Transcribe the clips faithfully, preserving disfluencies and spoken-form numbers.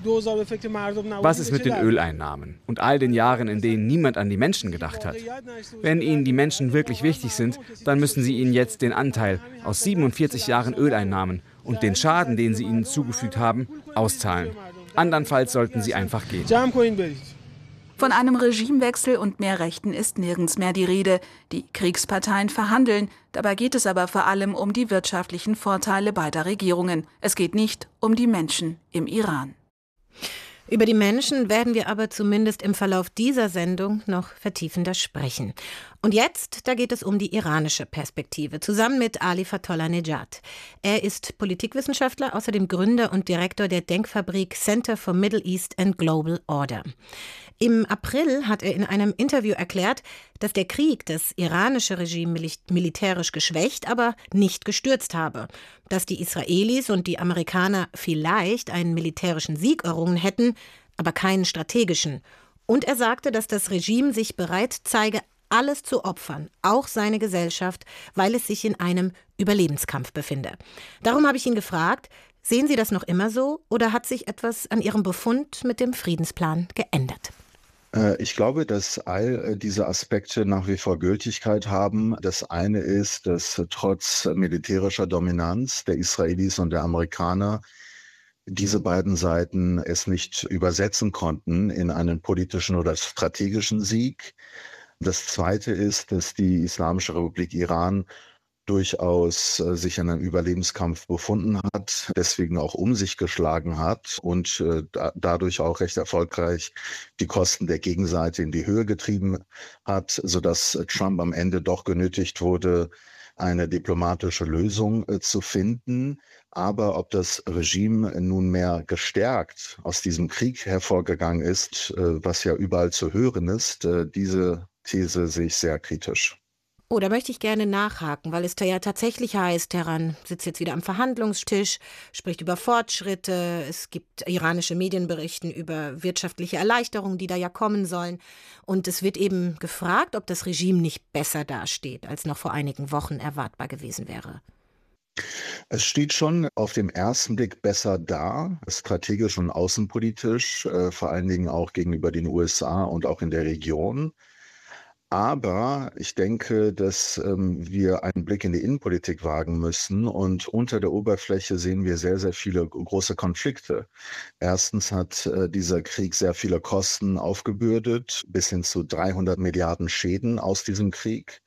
Was ist mit den Öleinnahmen und all den Jahren, in denen niemand an die Menschen gedacht hat? Wenn Ihnen die Menschen wirklich wichtig sind, dann müssen Sie ihnen jetzt den Anteil aus siebenundvierzig Jahren Öleinnahmen und den Schaden, den Sie ihnen zugefügt haben, auszahlen. Andernfalls sollten Sie einfach gehen. Von einem Regimewechsel und mehr Rechten ist nirgends mehr die Rede. Die Kriegsparteien verhandeln. Dabei geht es aber vor allem um die wirtschaftlichen Vorteile beider Regierungen. Es geht nicht um die Menschen im Iran. Über die Menschen werden wir aber zumindest im Verlauf dieser Sendung noch vertiefender sprechen. Und jetzt, da geht es um die iranische Perspektive, zusammen mit Ali Fatollah-Nejad. Er ist Politikwissenschaftler, außerdem Gründer und Direktor der Denkfabrik Center for Middle East and Global Order. Im April hat er in einem Interview erklärt, dass der Krieg das iranische Regime mil- militärisch geschwächt, aber nicht gestürzt habe. Dass die Israelis und die Amerikaner vielleicht einen militärischen Sieg errungen hätten, aber keinen strategischen. Und er sagte, dass das Regime sich bereit zeige, alles zu opfern, auch seine Gesellschaft, weil es sich in einem Überlebenskampf befinde. Darum habe ich ihn gefragt, sehen Sie das noch immer so oder hat sich etwas an Ihrem Befund mit dem Friedensplan geändert? Ich glaube, dass all diese Aspekte nach wie vor Gültigkeit haben. Das eine ist, dass trotz militärischer Dominanz der Israelis und der Amerikaner diese beiden Seiten es nicht übersetzen konnten in einen politischen oder strategischen Sieg. Das zweite ist, dass die Islamische Republik Iran durchaus äh, sich in einem Überlebenskampf befunden hat, deswegen auch um sich geschlagen hat und äh, da, dadurch auch recht erfolgreich die Kosten der Gegenseite in die Höhe getrieben hat, sodass Trump am Ende doch genötigt wurde, eine diplomatische Lösung äh, zu finden. Aber ob das Regime nunmehr gestärkt aus diesem Krieg hervorgegangen ist, äh, was ja überall zu hören ist, äh, diese These sehe ich sehr kritisch. Oh, da möchte ich gerne nachhaken, weil es da ja tatsächlich heißt, Teheran sitzt jetzt wieder am Verhandlungstisch, spricht über Fortschritte, es gibt iranische Medienberichten über wirtschaftliche Erleichterungen, die da ja kommen sollen. Und es wird eben gefragt, ob das Regime nicht besser dasteht, als noch vor einigen Wochen erwartbar gewesen wäre. Es steht schon auf den ersten Blick besser da, strategisch und außenpolitisch, äh, vor allen Dingen auch gegenüber den U S A und auch in der Region. Aber ich denke, dass ähm, wir einen Blick in die Innenpolitik wagen müssen und unter der Oberfläche sehen wir sehr, sehr viele große Konflikte. Erstens hat äh, dieser Krieg sehr viele Kosten aufgebürdet, bis hin zu dreihundert Milliarden Schäden aus diesem Krieg.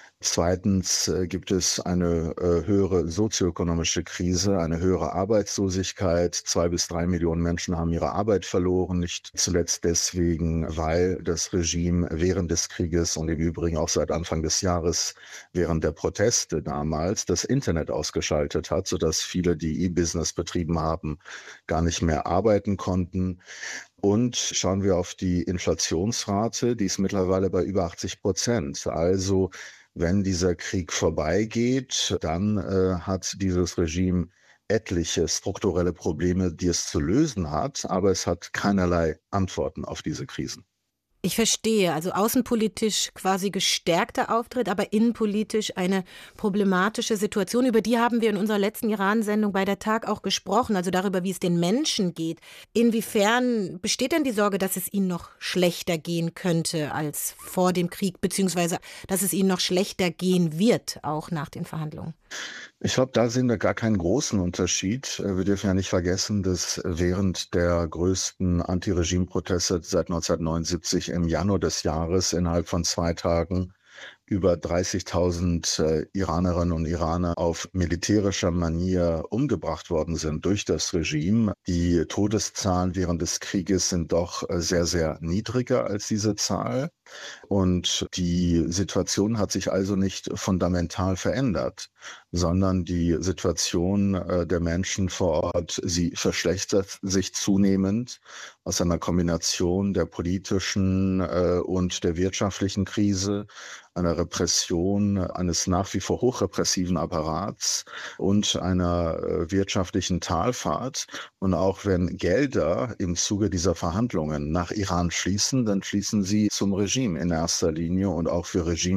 Zweitens äh, gibt es eine äh, höhere sozioökonomische Krise, eine höhere Arbeitslosigkeit. Zwei bis drei Millionen Menschen haben ihre Arbeit verloren, nicht zuletzt deswegen, weil das Regime während des Krieges und im Übrigen auch seit Anfang des Jahres während der Proteste damals das Internet ausgeschaltet hat, sodass viele, die E-Business betrieben haben, gar nicht mehr arbeiten konnten. Und schauen wir auf die Inflationsrate, die ist mittlerweile bei über achtzig Prozent. Also wenn dieser Krieg vorbeigeht, dann äh, hat dieses Regime etliche strukturelle Probleme, die es zu lösen hat, aber es hat keinerlei Antworten auf diese Krisen. Ich verstehe, also außenpolitisch quasi gestärkter Auftritt, aber innenpolitisch eine problematische Situation. Über die haben wir in unserer letzten Iran-Sendung bei der Tag auch gesprochen, also darüber, wie es den Menschen geht. Inwiefern besteht denn die Sorge, dass es ihnen noch schlechter gehen könnte als vor dem Krieg, beziehungsweise dass es ihnen noch schlechter gehen wird, auch nach den Verhandlungen? Ich glaube, da sehen wir gar keinen großen Unterschied. Wir dürfen ja nicht vergessen, dass während der größten Anti-Regime-Proteste seit neunzehnhundertneunundsiebzig im Januar des Jahres innerhalb von zwei Tagen über dreißigtausend äh, Iranerinnen und Iraner auf militärischer Manier umgebracht worden sind durch das Regime. Die Todeszahlen während des Krieges sind doch äh, sehr, sehr niedriger als diese Zahl. Und die Situation hat sich also nicht fundamental verändert, sondern die Situation äh, der Menschen vor Ort, sie verschlechtert sich zunehmend aus einer Kombination der politischen äh, und der wirtschaftlichen Krise, einer Repression eines nach wie vor hochrepressiven Apparats und einer äh, wirtschaftlichen Talfahrt. Und auch wenn Gelder im Zuge dieser Verhandlungen nach Iran fließen, dann fließen sie zum Regime in erster Linie und auch für Regime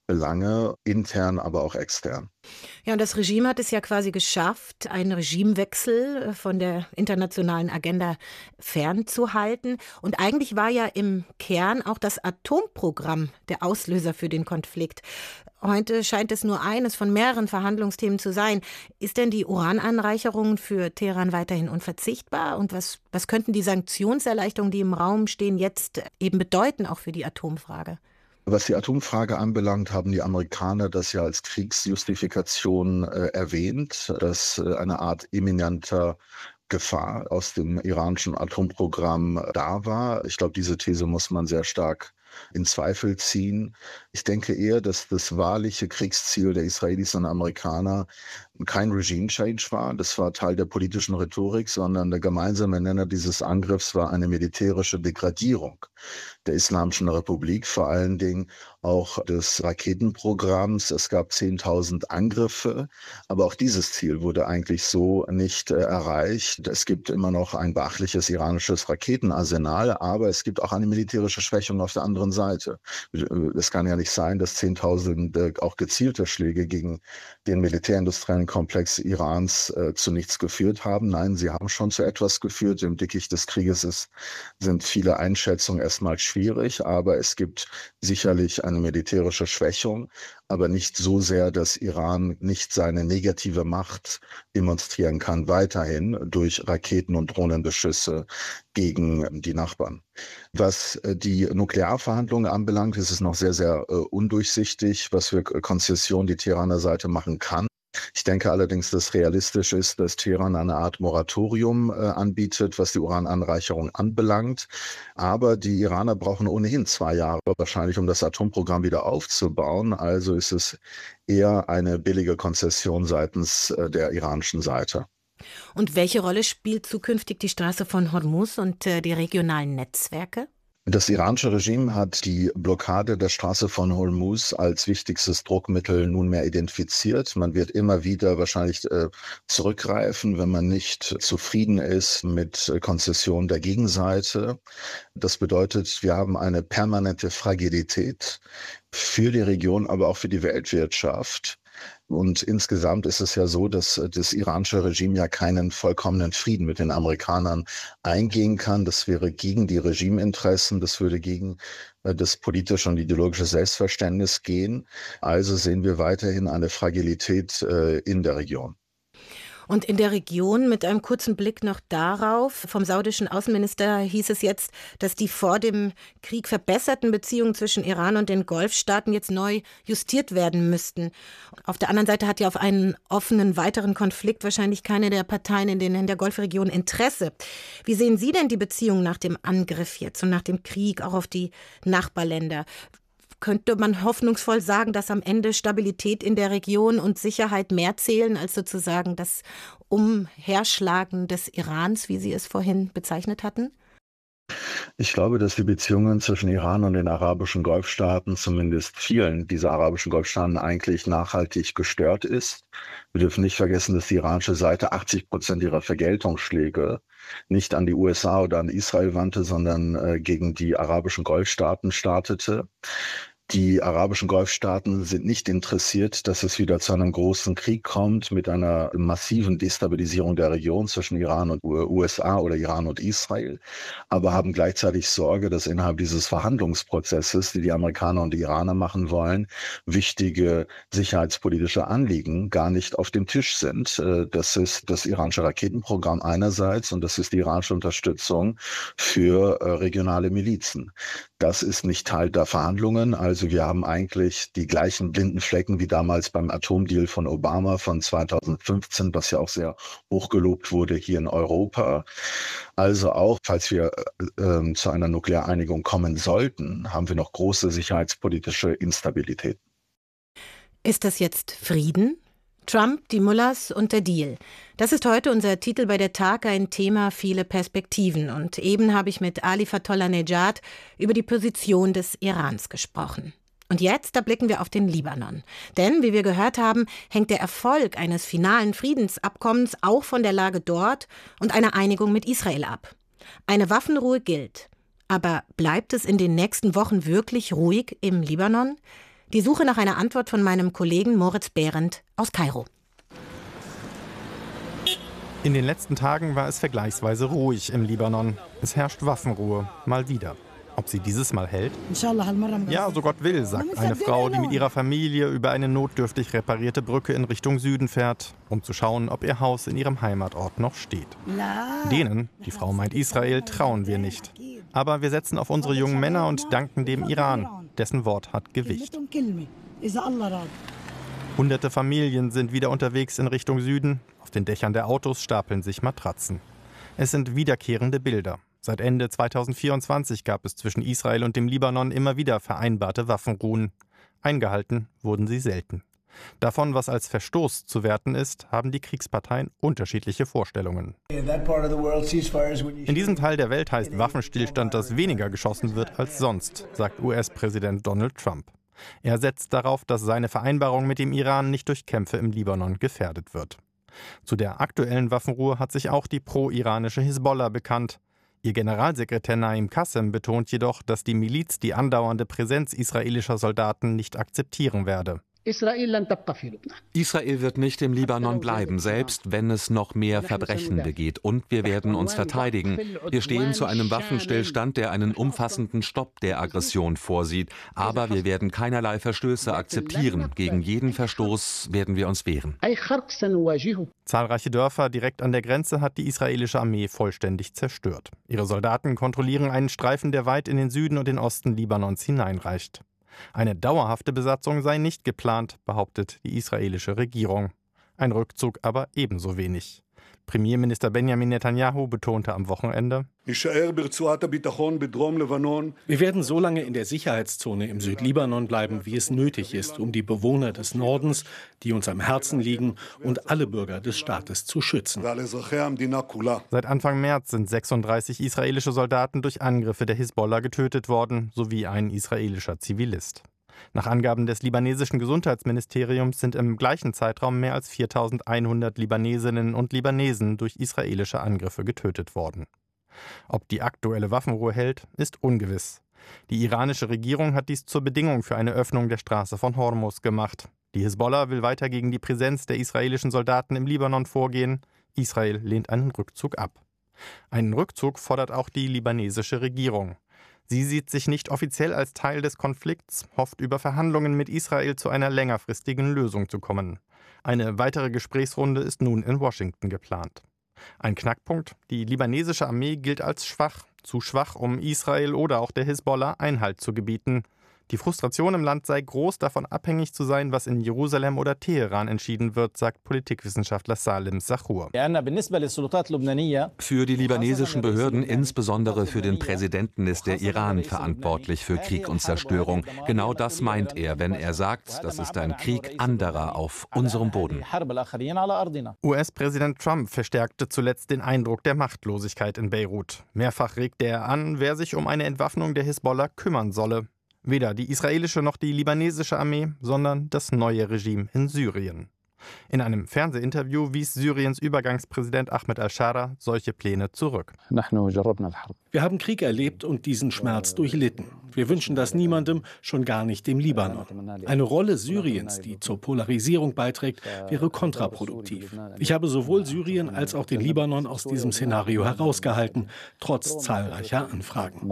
Belange, intern, aber auch extern. Ja, und das Regime hat es ja quasi geschafft, einen Regimewechsel von der internationalen Agenda fernzuhalten. Und eigentlich war ja im Kern auch das Atomprogramm der Auslöser für den Konflikt. Heute scheint es nur eines von mehreren Verhandlungsthemen zu sein. Ist denn die Urananreicherung für Teheran weiterhin unverzichtbar? Und was, was könnten die Sanktionserleichterungen, die im Raum stehen, jetzt eben bedeuten, auch für die Atomfrage? Was die Atomfrage anbelangt, haben die Amerikaner das ja als Kriegsjustifikation äh, erwähnt, dass äh, eine Art imminenter Gefahr aus dem iranischen Atomprogramm da war. Ich glaube, diese These muss man sehr stark in Zweifel ziehen. Ich denke eher, dass das wahrliche Kriegsziel der Israelis und Amerikaner kein Regime-Change war. Das war Teil der politischen Rhetorik, sondern der gemeinsame Nenner dieses Angriffs war eine militärische Degradierung der Islamischen Republik, vor allen Dingen auch des Raketenprogramms. Es gab zehntausend Angriffe, aber auch dieses Ziel wurde eigentlich so nicht äh, erreicht. Es gibt immer noch ein beachtliches iranisches Raketenarsenal, aber es gibt auch eine militärische Schwächung auf der anderen Seite. Es kann ja nicht sein, dass zehntausend äh, auch gezielte Schläge gegen den militärindustriellen Komplex Irans äh, zu nichts geführt haben. Nein, sie haben schon zu etwas geführt. Im Dickicht des Krieges ist, sind viele Einschätzungen erstmal schwierig, aber es gibt sicherlich eine militärische Schwächung, aber nicht so sehr, dass Iran nicht seine negative Macht demonstrieren kann, weiterhin durch Raketen- und Drohnenbeschüsse gegen die Nachbarn. Was die Nuklearverhandlungen anbelangt, ist es noch sehr, sehr äh, undurchsichtig, was für Konzessionen die Teheraner Seite machen kann. Ich denke allerdings, dass realistisch ist, dass Teheran eine Art Moratorium äh, anbietet, was die Urananreicherung anbelangt. Aber die Iraner brauchen ohnehin zwei Jahre wahrscheinlich, um das Atomprogramm wieder aufzubauen. Also ist es eher eine billige Konzession seitens äh, der iranischen Seite. Und welche Rolle spielt zukünftig die Straße von Hormuz und äh, die regionalen Netzwerke? Das iranische Regime hat die Blockade der Straße von Hormuz als wichtigstes Druckmittel nunmehr identifiziert. Man wird immer wieder wahrscheinlich äh, zurückgreifen, wenn man nicht zufrieden ist mit Konzessionen der Gegenseite. Das bedeutet, wir haben eine permanente Fragilität für die Region, aber auch für die Weltwirtschaft. Und insgesamt ist es ja so, dass das iranische Regime ja keinen vollkommenen Frieden mit den Amerikanern eingehen kann. Das wäre gegen die Regimeinteressen, das würde gegen das politische und ideologische Selbstverständnis gehen. Also sehen wir weiterhin eine Fragilität äh, in der Region. Und in der Region mit einem kurzen Blick noch darauf, vom saudischen Außenminister hieß es jetzt, dass die vor dem Krieg verbesserten Beziehungen zwischen Iran und den Golfstaaten jetzt neu justiert werden müssten. Auf der anderen Seite hat ja auf einen offenen weiteren Konflikt wahrscheinlich keine der Parteien in, den, in der Golfregion Interesse. Wie sehen Sie denn die Beziehungen nach dem Angriff jetzt und nach dem Krieg auch auf die Nachbarländer? Könnte man hoffnungsvoll sagen, dass am Ende Stabilität in der Region und Sicherheit mehr zählen als sozusagen das Umherschlagen des Irans, wie Sie es vorhin bezeichnet hatten? Ich glaube, dass die Beziehungen zwischen Iran und den arabischen Golfstaaten, zumindest vielen dieser arabischen Golfstaaten, eigentlich nachhaltig gestört ist. Wir dürfen nicht vergessen, dass die iranische Seite achtzig Prozent ihrer Vergeltungsschläge nicht an die U S A oder an Israel wandte, sondern äh, gegen die arabischen Golfstaaten startete. Die arabischen Golfstaaten sind nicht interessiert, dass es wieder zu einem großen Krieg kommt mit einer massiven Destabilisierung der Region zwischen Iran und U S A oder Iran und Israel, aber haben gleichzeitig Sorge, dass innerhalb dieses Verhandlungsprozesses, die die Amerikaner und die Iraner machen wollen, wichtige sicherheitspolitische Anliegen gar nicht auf dem Tisch sind. Das ist das iranische Raketenprogramm einerseits und das ist die iranische Unterstützung für regionale Milizen. Das ist nicht Teil der Verhandlungen. Also wir haben eigentlich die gleichen blinden Flecken wie damals beim Atomdeal von Obama von zweitausendfünfzehn, was ja auch sehr hoch gelobt wurde hier in Europa. Also auch, falls wir äh, zu einer Nukleareinigung kommen sollten, haben wir noch große sicherheitspolitische Instabilität. Ist das jetzt Frieden? Trump, die Mullahs und der Deal. Das ist heute unser Titel bei der Tag, ein Thema, viele Perspektiven. Und eben habe ich mit Ali Fatollah-Nejad über die Position des Irans gesprochen. Und jetzt, da blicken wir auf den Libanon. Denn, wie wir gehört haben, hängt der Erfolg eines finalen Friedensabkommens auch von der Lage dort und einer Einigung mit Israel ab. Eine Waffenruhe gilt. Aber bleibt es in den nächsten Wochen wirklich ruhig im Libanon? Die Suche nach einer Antwort von meinem Kollegen Moritz Behrendt aus Kairo. In den letzten Tagen war es vergleichsweise ruhig im Libanon. Es herrscht Waffenruhe, mal wieder. Ob sie dieses Mal hält? Ja, so Gott will, sagt eine Frau, die mit ihrer Familie über eine notdürftig reparierte Brücke in Richtung Süden fährt, um zu schauen, ob ihr Haus in ihrem Heimatort noch steht. Denen, die Frau meint Israel, trauen wir nicht. Aber wir setzen auf unsere jungen Männer und danken dem Iran. Dessen Wort hat Gewicht. Hunderte Familien sind wieder unterwegs in Richtung Süden. Auf den Dächern der Autos stapeln sich Matratzen. Es sind wiederkehrende Bilder. Seit Ende zweitausendvierundzwanzig gab es zwischen Israel und dem Libanon immer wieder vereinbarte Waffenruhen. Eingehalten wurden sie selten. Davon, was als Verstoß zu werten ist, haben die Kriegsparteien unterschiedliche Vorstellungen. In diesem Teil der Welt heißt Waffenstillstand, dass weniger geschossen wird als sonst, sagt U S-Präsident Donald Trump. Er setzt darauf, dass seine Vereinbarung mit dem Iran nicht durch Kämpfe im Libanon gefährdet wird. Zu der aktuellen Waffenruhe hat sich auch die pro-iranische Hisbollah bekannt. Ihr Generalsekretär Naim Qassem betont jedoch, dass die Miliz die andauernde Präsenz israelischer Soldaten nicht akzeptieren werde. Israel wird nicht im Libanon bleiben, selbst wenn es noch mehr Verbrechen begeht. Und wir werden uns verteidigen. Wir stehen zu einem Waffenstillstand, der einen umfassenden Stopp der Aggression vorsieht. Aber wir werden keinerlei Verstöße akzeptieren. Gegen jeden Verstoß werden wir uns wehren. Zahlreiche Dörfer direkt an der Grenze hat die israelische Armee vollständig zerstört. Ihre Soldaten kontrollieren einen Streifen, der weit in den Süden und den Osten Libanons hineinreicht. Eine dauerhafte Besatzung sei nicht geplant, behauptet die israelische Regierung. Ein Rückzug aber ebenso wenig. Premierminister Benjamin Netanyahu betonte am Wochenende: Wir werden so lange in der Sicherheitszone im Südlibanon bleiben, wie es nötig ist, um die Bewohner des Nordens, die uns am Herzen liegen, und alle Bürger des Staates zu schützen. Seit Anfang März sind sechsunddreißig israelische Soldaten durch Angriffe der Hisbollah getötet worden, sowie ein israelischer Zivilist. Nach Angaben des libanesischen Gesundheitsministeriums sind im gleichen Zeitraum mehr als viertausendeinhundert Libanesinnen und Libanesen durch israelische Angriffe getötet worden. Ob die aktuelle Waffenruhe hält, ist ungewiss. Die iranische Regierung hat dies zur Bedingung für eine Öffnung der Straße von Hormuz gemacht. Die Hisbollah will weiter gegen die Präsenz der israelischen Soldaten im Libanon vorgehen. Israel lehnt einen Rückzug ab. Einen Rückzug fordert auch die libanesische Regierung. Sie sieht sich nicht offiziell als Teil des Konflikts, hofft über Verhandlungen mit Israel zu einer längerfristigen Lösung zu kommen. Eine weitere Gesprächsrunde ist nun in Washington geplant. Ein Knackpunkt: Die libanesische Armee gilt als schwach, zu schwach, um Israel oder auch der Hisbollah Einhalt zu gebieten. Die Frustration im Land sei groß, davon abhängig zu sein, was in Jerusalem oder Teheran entschieden wird, sagt Politikwissenschaftler Salim Sachur. Für die libanesischen Behörden, insbesondere für den Präsidenten, ist der Iran verantwortlich für Krieg und Zerstörung. Genau das meint er, wenn er sagt, das ist ein Krieg anderer auf unserem Boden. U S-Präsident Trump verstärkte zuletzt den Eindruck der Machtlosigkeit in Beirut. Mehrfach regte er an, wer sich um eine Entwaffnung der Hisbollah kümmern solle. Weder die israelische noch die libanesische Armee, sondern das neue Regime in Syrien. In einem Fernsehinterview wies Syriens Übergangspräsident Ahmed al-Shara solche Pläne zurück. Wir haben Krieg erlebt und diesen Schmerz durchlitten. Wir wünschen das niemandem, schon gar nicht dem Libanon. Eine Rolle Syriens, die zur Polarisierung beiträgt, wäre kontraproduktiv. Ich habe sowohl Syrien als auch den Libanon aus diesem Szenario herausgehalten, trotz zahlreicher Anfragen.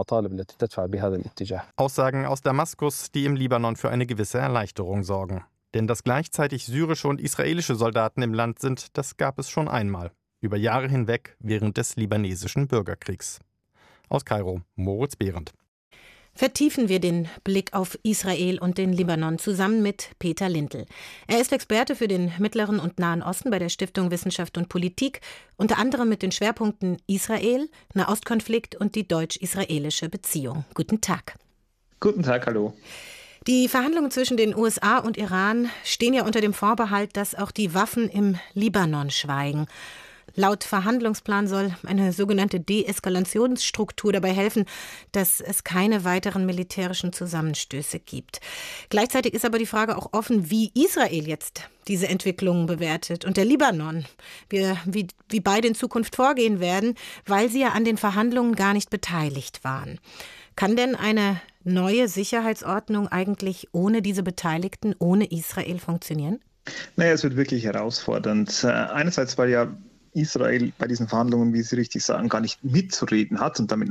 Aussagen aus Damaskus, die im Libanon für eine gewisse Erleichterung sorgen. Denn dass gleichzeitig syrische und israelische Soldaten im Land sind, das gab es schon einmal. Über Jahre hinweg während des libanesischen Bürgerkriegs. Aus Kairo, Moritz Behrendt. Vertiefen wir den Blick auf Israel und den Libanon zusammen mit Peter Lindl. Er ist Experte für den Mittleren und Nahen Osten bei der Stiftung Wissenschaft und Politik, unter anderem mit den Schwerpunkten Israel, Nahostkonflikt und die deutsch-israelische Beziehung. Guten Tag. Guten Tag, hallo. Die Verhandlungen zwischen den U S A und Iran stehen ja unter dem Vorbehalt, dass auch die Waffen im Libanon schweigen. Laut Verhandlungsplan soll eine sogenannte Deeskalationsstruktur dabei helfen, dass es keine weiteren militärischen Zusammenstöße gibt. Gleichzeitig ist aber die Frage auch offen, wie Israel jetzt diese Entwicklungen bewertet und der Libanon, wie, wie, wie beide in Zukunft vorgehen werden, weil sie ja an den Verhandlungen gar nicht beteiligt waren. Kann denn eine neue Sicherheitsordnung eigentlich ohne diese Beteiligten, ohne Israel funktionieren? Naja, es wird wirklich herausfordernd. Einerseits, weil ja Israel bei diesen Verhandlungen, wie Sie richtig sagen, gar nicht mitzureden hat und damit